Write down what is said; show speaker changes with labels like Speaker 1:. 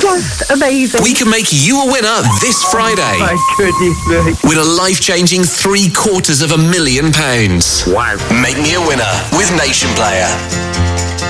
Speaker 1: Just amazing.
Speaker 2: We can make you a winner this Friday.
Speaker 1: My goodness me.
Speaker 2: With a life-changing £750,000.
Speaker 1: Wow.
Speaker 2: Make me a winner with Nation Player.